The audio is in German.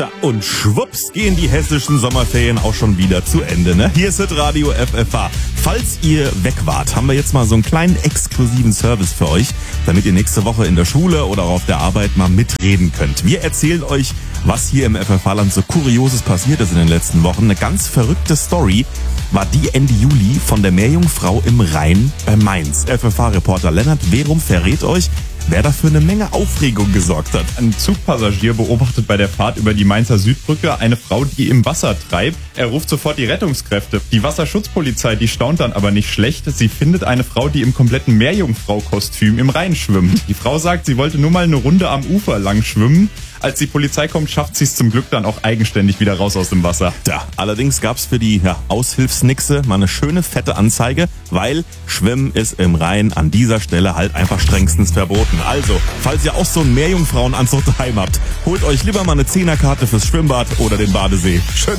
Tja, und schwupps gehen die hessischen Sommerferien auch schon wieder zu Ende, ne? Hier ist das Radio FFH. Falls ihr weg wart, haben wir jetzt mal so einen kleinen exklusiven Service für euch, damit ihr nächste Woche in der Schule oder auf der Arbeit mal mitreden könnt. Wir erzählen euch, was hier im FFH-Land so Kurioses passiert ist in den letzten Wochen. Eine ganz verrückte Story war die Ende Juli von der Meerjungfrau im Rhein bei Mainz. FFH-Reporter Lennart Werum verrät euch, wer da für eine Menge Aufregung gesorgt hat. Ein Zugpassagier beobachtet bei der Fahrt über die Mainzer Südbrücke eine Frau, die im Wasser treibt. Er ruft sofort die Rettungskräfte. Die Wasserschutzpolizei, die staunt dann aber nicht schlecht. Sie findet eine Frau, die im kompletten Meerjungfrau-Kostüm im Rhein schwimmt. Die Frau sagt, sie wollte nur mal eine Runde am Ufer lang schwimmen. Als die Polizei kommt, schafft sie es zum Glück dann auch eigenständig wieder raus aus dem Wasser. Ja, allerdings gab's für die Aushilfsnixe mal eine schöne fette Anzeige, weil Schwimmen ist im Rhein an dieser Stelle halt einfach strengstens verboten. Also, falls ihr auch so einen Meerjungfrauenanzug daheim habt, holt euch lieber mal eine 10er-Karte fürs Schwimmbad oder den Badesee. Schön